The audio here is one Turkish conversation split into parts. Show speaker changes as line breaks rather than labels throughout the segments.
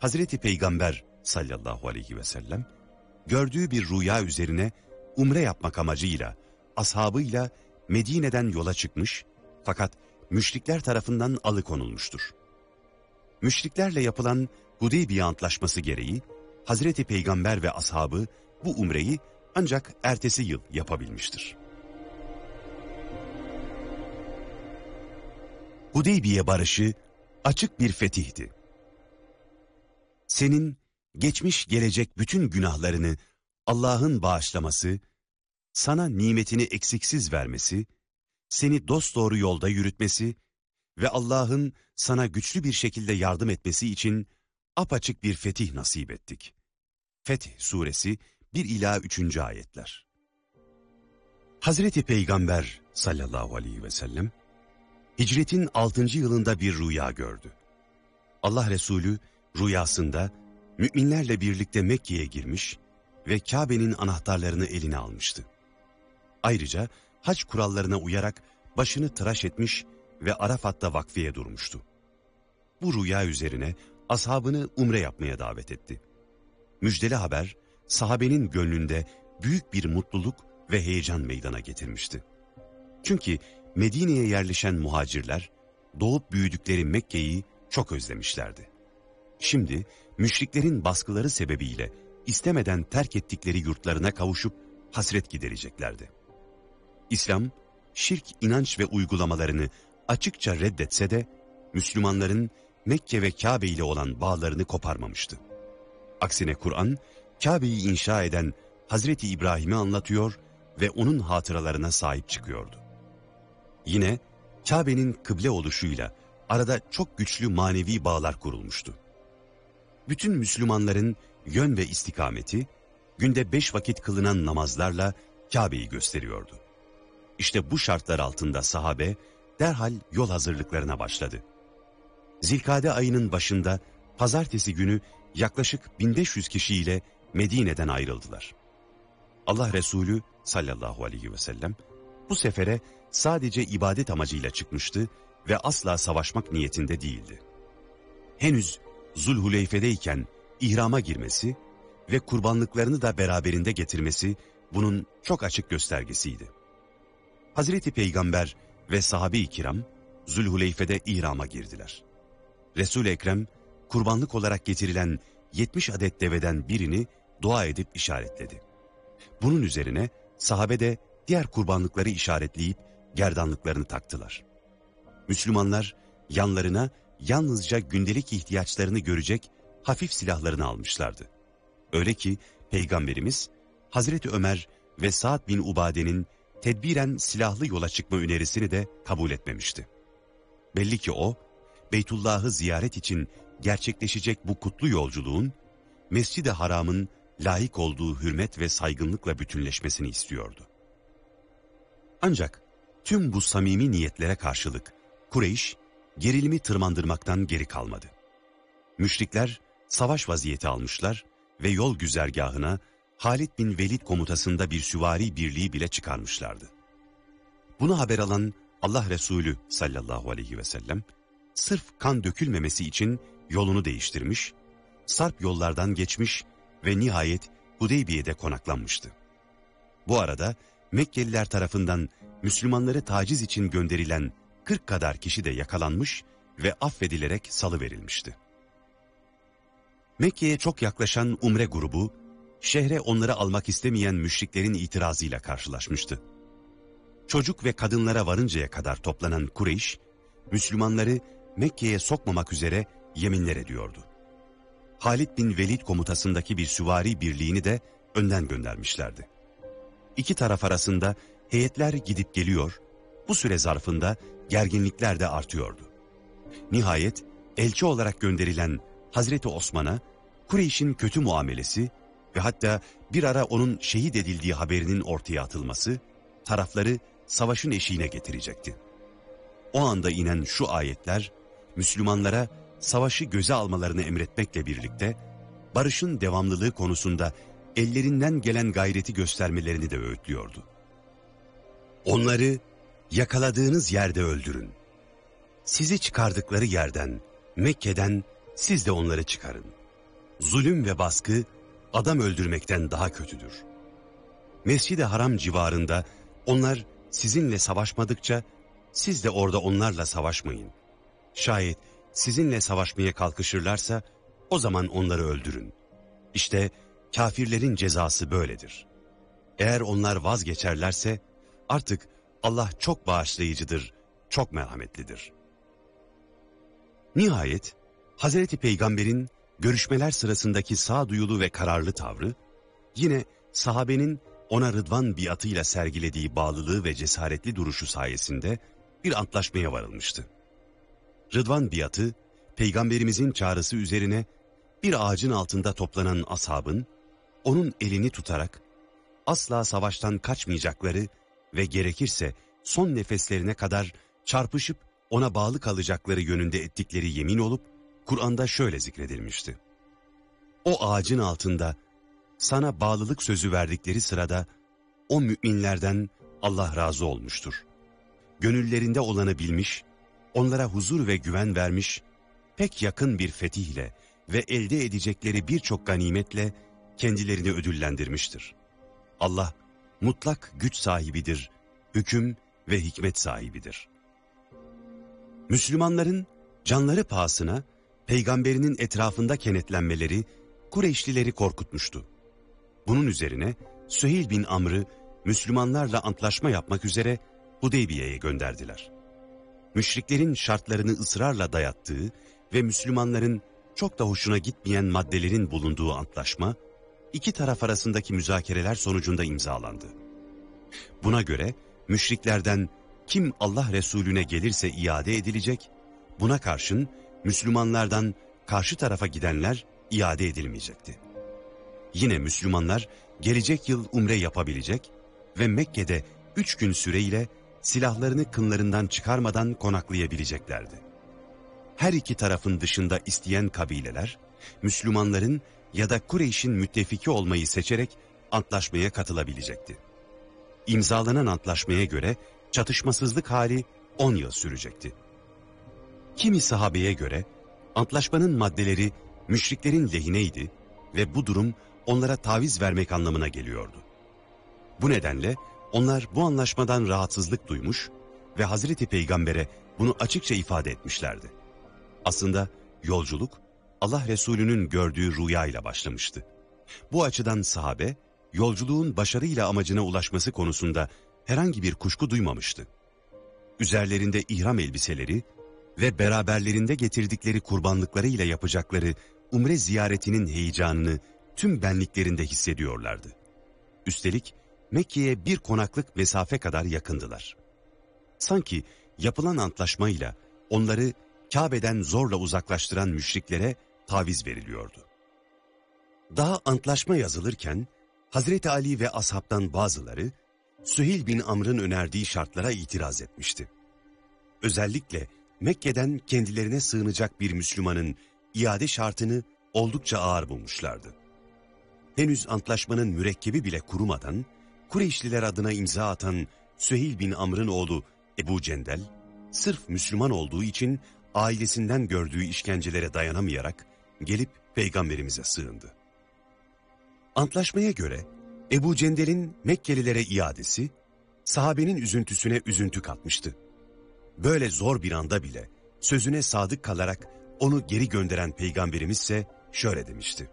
Hazreti Peygamber sallallahu aleyhi ve sellem gördüğü bir rüya üzerine umre yapmak amacıyla ashabıyla Medine'den yola çıkmış fakat müşrikler tarafından alıkonulmuştur. Müşriklerle yapılan Hudeybiye Antlaşması gereği Hazreti Peygamber ve ashabı bu umreyi ancak ertesi yıl yapabilmiştir. Hudeybiye barışı açık bir fetihti. Senin geçmiş gelecek bütün günahlarını Allah'ın bağışlaması, sana nimetini eksiksiz vermesi, seni dosdoğru yolda yürütmesi ve Allah'ın sana güçlü bir şekilde yardım etmesi için apaçık bir fetih nasip ettik. Fetih Suresi 1 ila 3. ayetler. Hazreti Peygamber sallallahu aleyhi ve sellem hicretin 6. yılında bir rüya gördü. Allah Resulü rüyasında müminlerle birlikte Mekke'ye girmiş ve Kabe'nin anahtarlarını eline almıştı. Ayrıca hac kurallarına uyarak başını tıraş etmiş ve Arafat'ta vakfeye durmuştu. Bu rüya üzerine ashabını umre yapmaya davet etti. Müjdeli haber sahabenin gönlünde büyük bir mutluluk ve heyecan meydana getirmişti. Çünkü Medine'ye yerleşen muhacirler doğup büyüdükleri Mekke'yi çok özlemişlerdi. Şimdi müşriklerin baskıları sebebiyle istemeden terk ettikleri yurtlarına kavuşup hasret gidereceklerdi. İslam, şirk inanç ve uygulamalarını açıkça reddetse de Müslümanların Mekke ve Kabe ile olan bağlarını koparmamıştı. Aksine Kur'an, Kabe'yi inşa eden Hazreti İbrahim'i anlatıyor ve onun hatıralarına sahip çıkıyordu. Yine Kabe'nin kıble oluşuyla arada çok güçlü manevi bağlar kurulmuştu. Bütün Müslümanların yön ve istikameti, günde 5 vakit kılınan namazlarla Kabe'yi gösteriyordu. İşte bu şartlar altında sahabe derhal yol hazırlıklarına başladı. Zilkade ayının başında pazartesi günü yaklaşık 1500 kişiyle Medine'den ayrıldılar. Allah Resulü sallallahu aleyhi ve sellem bu sefere sadece ibadet amacıyla çıkmıştı ve asla savaşmak niyetinde değildi. Henüz Zulhuleyfe'deyken ihrama girmesi ve kurbanlıklarını da beraberinde getirmesi bunun çok açık göstergesiydi. Hazreti Peygamber ve sahabe-i kiram Zulhuleyfe'de ihrama girdiler. Resul-i Ekrem kurbanlık olarak getirilen 70 adet deveden birini dua edip işaretledi. Bunun üzerine sahabe de diğer kurbanlıkları işaretleyip gerdanlıklarını taktılar. Müslümanlar yanlarına yalnızca gündelik ihtiyaçlarını görecek hafif silahlarını almışlardı. Öyle ki Peygamberimiz Hazreti Ömer ve Sa'd bin Ubade'nin tedbiren silahlı yola çıkma önerisini de kabul etmemişti. Belli ki o, Beytullah'ı ziyaret için gerçekleşecek bu kutlu yolculuğun, Mescid-i Haram'ın layık olduğu hürmet ve saygınlıkla bütünleşmesini istiyordu. Ancak tüm bu samimi niyetlere karşılık Kureyş, gerilimi tırmandırmaktan geri kalmadı. Müşrikler savaş vaziyeti almışlar ve yol güzergahına Halid bin Velid komutasında bir süvari birliği bile çıkarmışlardı. Bunu haber alan Allah Resulü sallallahu aleyhi ve sellem, sırf kan dökülmemesi için yolunu değiştirmiş, sarp yollardan geçmiş ve nihayet Hudeybiye'de konaklanmıştı. Bu arada Mekkeliler tarafından Müslümanları taciz için gönderilen 40 kadar kişi de yakalanmış ve affedilerek salıverilmişti. Mekke'ye çok yaklaşan Umre grubu, şehre onları almak istemeyen müşriklerin itirazıyla karşılaşmıştı. Çocuk ve kadınlara varıncaya kadar toplanan Kureyş, Müslümanları Mekke'ye sokmamak üzere yeminler ediyordu. Halid bin Velid komutasındaki bir süvari birliğini de önden göndermişlerdi. İki taraf arasında heyetler gidip geliyor, bu süre zarfında gerginlikler de artıyordu. Nihayet elçi olarak gönderilen Hazreti Osman'a Kureyş'in kötü muamelesi ve hatta bir ara onun şehit edildiği haberinin ortaya atılması tarafları savaşın eşiğine getirecekti. O anda inen şu ayetler Müslümanlara savaşı göze almalarını emretmekle birlikte barışın devamlılığı konusunda ellerinden gelen gayreti göstermelerini de öğütlüyordu. Onları yakaladığınız yerde öldürün. Sizi çıkardıkları yerden, Mekke'den siz de onları çıkarın. Zulüm ve baskı adam öldürmekten daha kötüdür. Mescid-i Haram civarında onlar sizinle savaşmadıkça siz de orada onlarla savaşmayın. Şayet sizinle savaşmaya kalkışırlarsa o zaman onları öldürün. İşte kafirlerin cezası böyledir. Eğer onlar vazgeçerlerse artık Allah çok bağışlayıcıdır, çok merhametlidir. Nihayet Hazreti Peygamber'in görüşmeler sırasındaki sağduyulu ve kararlı tavrı, yine sahabenin ona Rıdvan biatıyla sergilediği bağlılığı ve cesaretli duruşu sayesinde bir antlaşmaya varılmıştı. Rıdvan biatı, Peygamberimizin çağrısı üzerine bir ağacın altında toplanan ashabın, onun elini tutarak asla savaştan kaçmayacakları ve gerekirse son nefeslerine kadar çarpışıp ona bağlı kalacakları yönünde ettikleri yemin olup, Kur'an'da şöyle zikredilmişti. O ağacın altında sana bağlılık sözü verdikleri sırada o müminlerden Allah razı olmuştur. Gönüllerinde olanı bilmiş, onlara huzur ve güven vermiş, pek yakın bir fetihle ve elde edecekleri birçok ganimetle kendilerini ödüllendirmiştir. Allah mutlak güç sahibidir, hüküm ve hikmet sahibidir. Müslümanların canları pahasına Peygamberinin etrafında kenetlenmeleri Kureyşlileri korkutmuştu. Bunun üzerine Süheyl bin Amr'ı Müslümanlarla antlaşma yapmak üzere Hudeybiye'ye gönderdiler. Müşriklerin şartlarını ısrarla dayattığı ve Müslümanların çok da hoşuna gitmeyen maddelerin bulunduğu antlaşma, iki taraf arasındaki müzakereler sonucunda imzalandı. Buna göre müşriklerden kim Allah Resulüne gelirse iade edilecek, buna karşın Müslümanlardan karşı tarafa gidenler iade edilmeyecekti. Yine Müslümanlar gelecek yıl umre yapabilecek ve Mekke'de 3 gün süreyle silahlarını kınlarından çıkarmadan konaklayabileceklerdi. Her iki tarafın dışında isteyen kabileler, Müslümanların ya da Kureyş'in müttefiki olmayı seçerek antlaşmaya katılabilecekti. İmzalanan antlaşmaya göre çatışmasızlık hali 10 yıl sürecekti. Kimi sahabeye göre antlaşmanın maddeleri müşriklerin lehineydi ve bu durum onlara taviz vermek anlamına geliyordu. Bu nedenle onlar bu anlaşmadan rahatsızlık duymuş ve Hazreti Peygamber'e bunu açıkça ifade etmişlerdi. Aslında yolculuk Allah Resulü'nün gördüğü rüyayla başlamıştı. Bu açıdan sahabe yolculuğun başarıyla amacına ulaşması konusunda herhangi bir kuşku duymamıştı. Üzerlerinde ihram elbiseleri ve beraberlerinde getirdikleri kurbanlıklarıyla yapacakları umre ziyaretinin heyecanını tüm benliklerinde hissediyorlardı. Üstelik Mekke'ye bir konaklık mesafe kadar yakındılar. Sanki yapılan antlaşmayla onları Kabe'den zorla uzaklaştıran müşriklere taviz veriliyordu. Daha antlaşma yazılırken Hazreti Ali ve ashabtan bazıları Süheyl bin Amr'ın önerdiği şartlara itiraz etmişti. Özellikle Mekke'den kendilerine sığınacak bir Müslümanın iade şartını oldukça ağır bulmuşlardı. Henüz antlaşmanın mürekkebi bile kurumadan Kureyşliler adına imza atan Süheyl bin Amr'ın oğlu Ebu Cendel, sırf Müslüman olduğu için ailesinden gördüğü işkencelere dayanamayarak gelip Peygamberimize sığındı. Antlaşmaya göre Ebu Cendel'in Mekkelilere iadesi, sahabenin üzüntüsüne üzüntü katmıştı. Böyle zor bir anda bile sözüne sadık kalarak onu geri gönderen Peygamberimiz ise şöyle demişti.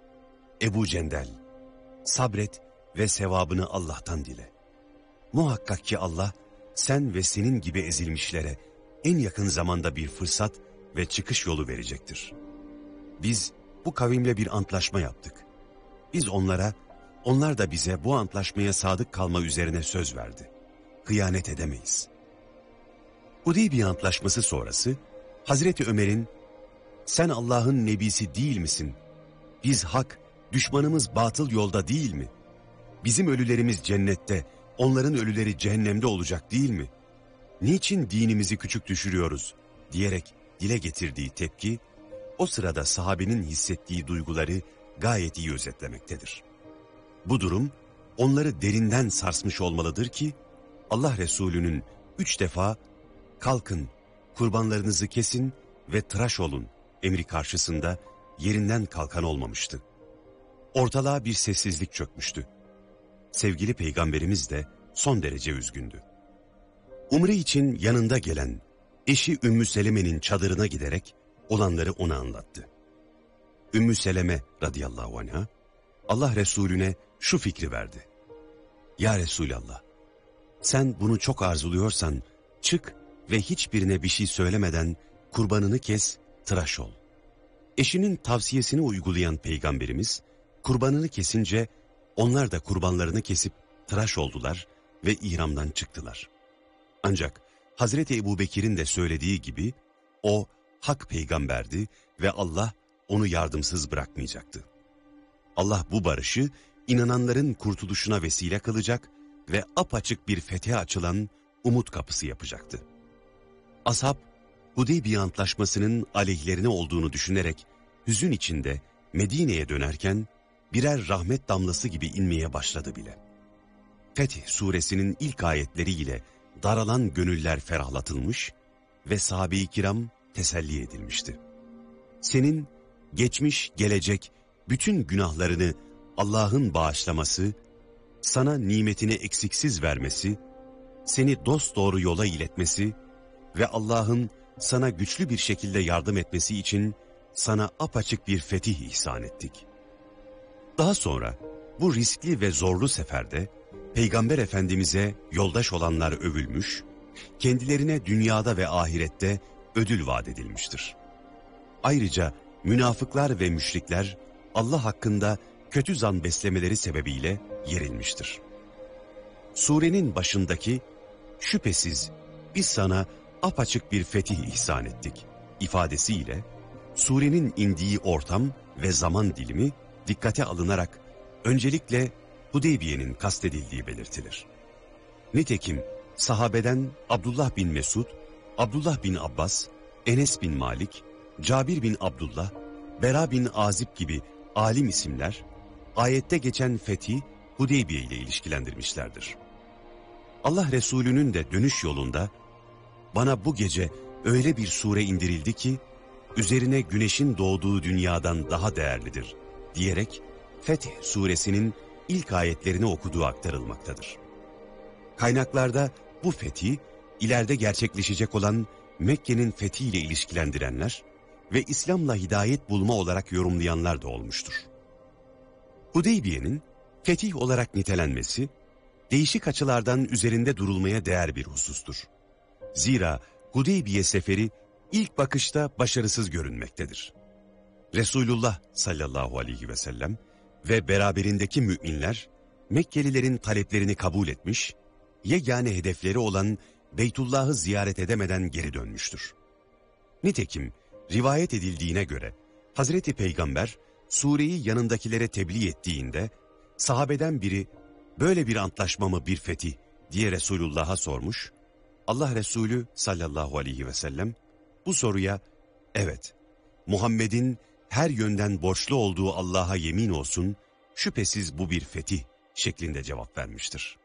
Ebu Cendel, sabret ve sevabını Allah'tan dile. Muhakkak ki Allah, sen ve senin gibi ezilmişlere en yakın zamanda bir fırsat ve çıkış yolu verecektir. Biz bu kavimle bir antlaşma yaptık. Biz onlara, onlar da bize bu antlaşmaya sadık kalma üzerine söz verdi. Hıyanet edemeyiz. Hudeybiye Antlaşması sonrası, Hazreti Ömer'in, sen Allah'ın nebisi değil misin? Biz hak, düşmanımız batıl yolda değil mi? Bizim ölülerimiz cennette, onların ölüleri cehennemde olacak değil mi? Niçin dinimizi küçük düşürüyoruz? Diyerek dile getirdiği tepki, o sırada sahabenin hissettiği duyguları gayet iyi özetlemektedir. Bu durum, onları derinden sarsmış olmalıdır ki, Allah Resulü'nün 3 defa, kalkın, kurbanlarınızı kesin ve tıraş olun emri karşısında yerinden kalkan olmamıştı. Ortalığa bir sessizlik çökmüştü. Sevgili Peygamberimiz de son derece üzgündü. Umre için yanında gelen eşi Ümmü Seleme'nin çadırına giderek olanları ona anlattı. Ümmü Seleme radıyallahu anha Allah Resulüne şu fikri verdi. Ya Resulallah, sen bunu çok arzuluyorsan çık ve hiçbirine bir şey söylemeden kurbanını kes, tıraş ol. Eşinin tavsiyesini uygulayan Peygamberimiz kurbanını kesince onlar da kurbanlarını kesip tıraş oldular ve ihramdan çıktılar. Ancak Hazreti Ebubekir'in de söylediği gibi o hak peygamberdi ve Allah onu yardımsız bırakmayacaktı. Allah bu barışı inananların kurtuluşuna vesile kılacak ve apaçık bir fethe açılan umut kapısı yapacaktı. Ashab, Hudeybiye Antlaşması'nın aleyhlerine olduğunu düşünerek hüzün içinde Medine'ye dönerken birer rahmet damlası gibi inmeye başladı bile. Fetih suresinin ilk ayetleriyle daralan gönüller ferahlatılmış ve sahabe-i kiram teselli edilmişti. Senin geçmiş, gelecek bütün günahlarını Allah'ın bağışlaması, sana nimetini eksiksiz vermesi, seni dosdoğru yola iletmesi ve Allah'ın sana güçlü bir şekilde yardım etmesi için sana apaçık bir fetih ihsan ettik. Daha sonra bu riskli ve zorlu seferde Peygamber Efendimiz'e yoldaş olanlar övülmüş, kendilerine dünyada ve ahirette ödül vaat edilmiştir. Ayrıca münafıklar ve müşrikler Allah hakkında kötü zan beslemeleri sebebiyle yerilmiştir. Surenin başındaki şüphesiz biz sana apaçık bir fetih ihsan ettik ifadesiyle surenin indiği ortam ve zaman dilimi dikkate alınarak öncelikle Hudeybiye'nin kastedildiği belirtilir. Nitekim sahabeden Abdullah bin Mesud, Abdullah bin Abbas, Enes bin Malik, Cabir bin Abdullah, Bera bin Azib gibi alim isimler ayette geçen fethi Hudeybiye ile ilişkilendirmişlerdir. Allah Resulü'nün de dönüş yolunda bana bu gece öyle bir sure indirildi ki üzerine güneşin doğduğu dünyadan daha değerlidir diyerek Fetih suresinin ilk ayetlerini okuduğu aktarılmaktadır. Kaynaklarda bu fethi ileride gerçekleşecek olan Mekke'nin fethiyle ilişkilendirenler ve İslam'la hidayet bulma olarak yorumlayanlar da olmuştur. Hudeybiye'nin fetih olarak nitelenmesi değişik açılardan üzerinde durulmaya değer bir husustur. Zira Hudeybiye seferi ilk bakışta başarısız görünmektedir. Resulullah sallallahu aleyhi ve sellem ve beraberindeki müminler Mekkelilerin taleplerini kabul etmiş, yegane hedefleri olan Beytullah'ı ziyaret edemeden geri dönmüştür. Nitekim rivayet edildiğine göre Hazreti Peygamber sureyi yanındakilere tebliğ ettiğinde sahabeden biri böyle bir antlaşma mı bir fetih diye Resulullah'a sormuş. Allah Resulü sallallahu aleyhi ve sellem bu soruya evet Muhammed'in her yönden borçlu olduğu Allah'a yemin olsun şüphesiz bu bir fetih şeklinde cevap vermiştir.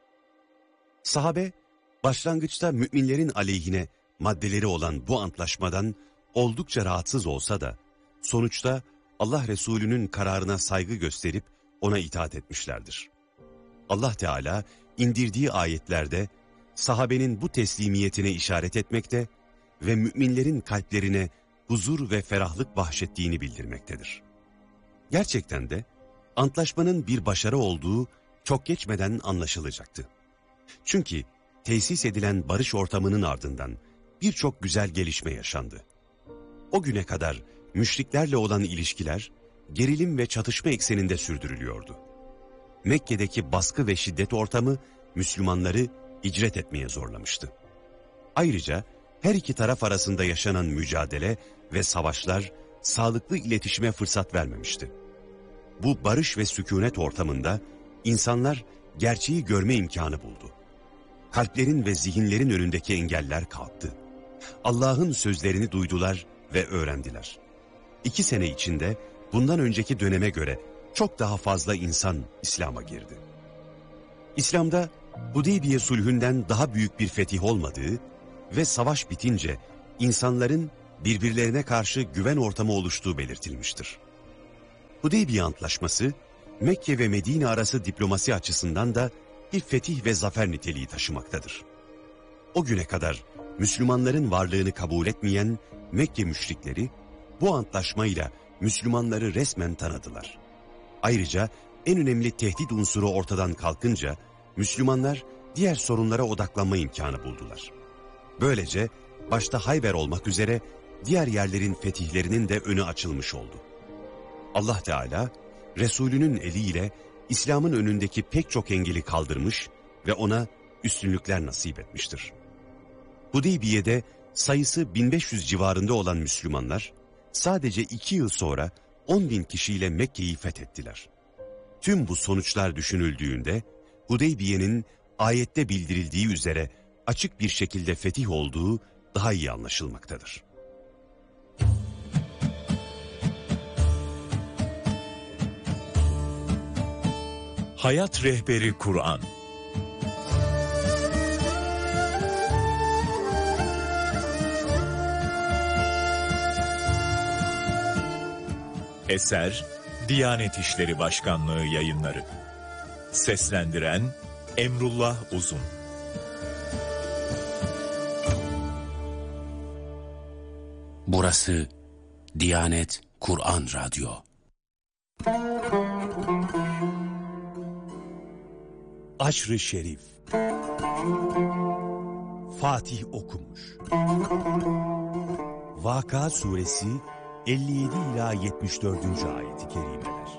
Sahabe başlangıçta müminlerin aleyhine maddeleri olan bu antlaşmadan oldukça rahatsız olsa da sonuçta Allah Resulü'nün kararına saygı gösterip ona itaat etmişlerdir. Allah Teala indirdiği ayetlerde sahabenin bu teslimiyetine işaret etmekte ve müminlerin kalplerine huzur ve ferahlık bahşettiğini bildirmektedir. Gerçekten de antlaşmanın bir başarı olduğu çok geçmeden anlaşılacaktı. Çünkü tesis edilen barış ortamının ardından birçok güzel gelişme yaşandı. O güne kadar müşriklerle olan ilişkiler gerilim ve çatışma ekseninde sürdürülüyordu. Mekke'deki baskı ve şiddet ortamı Müslümanları icret etmeye zorlamıştı. Ayrıca her iki taraf arasında yaşanan mücadele ve savaşlar sağlıklı iletişime fırsat vermemişti. Bu barış ve sükunet ortamında insanlar gerçeği görme imkanı buldu. Kalplerin ve zihinlerin önündeki engeller kalktı. Allah'ın sözlerini duydular ve öğrendiler. 2 sene içinde bundan önceki döneme göre çok daha fazla insan İslam'a girdi. İslam'da Hudeybiye sulhünden daha büyük bir fetih olmadığı ve savaş bitince insanların birbirlerine karşı güven ortamı oluştuğu belirtilmiştir. Hudeybiye Antlaşması, Mekke ve Medine arası diplomasi açısından da bir fetih ve zafer niteliği taşımaktadır. O güne kadar Müslümanların varlığını kabul etmeyen Mekke müşrikleri, bu antlaşmayla Müslümanları resmen tanıdılar. Ayrıca en önemli tehdit unsuru ortadan kalkınca, Müslümanlar diğer sorunlara odaklanma imkanı buldular. Böylece başta Hayber olmak üzere diğer yerlerin fetihlerinin de önü açılmış oldu. Allah Teala, Resulünün eliyle İslam'ın önündeki pek çok engeli kaldırmış ve ona üstünlükler nasip etmiştir. Hudeybiye'de sayısı 1500 civarında olan Müslümanlar, sadece 2 yıl sonra 10.000 kişiyle Mekke'yi fethettiler. Tüm bu sonuçlar düşünüldüğünde, Hudeybiye'nin ayette bildirildiği üzere açık bir şekilde fetih olduğu daha iyi anlaşılmaktadır.
Hayat Rehberi Kur'an. Eser Diyanet İşleri Başkanlığı Yayınları. Seslendiren Emrullah Uzun.
Burası Diyanet Kur'an Radyo.
Aşr-ı Şerif. Fatih okumuş. Vaka suresi 57 ila 74. ayet-i kerimeler.